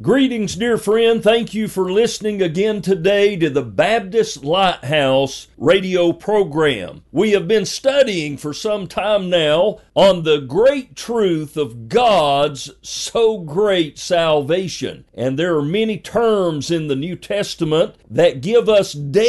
Greetings, dear friend. Thank you for listening again today to the Baptist Lighthouse radio program. We have been studying for some time now on the great truth of God's so great salvation. And there are many terms in the New Testament that give us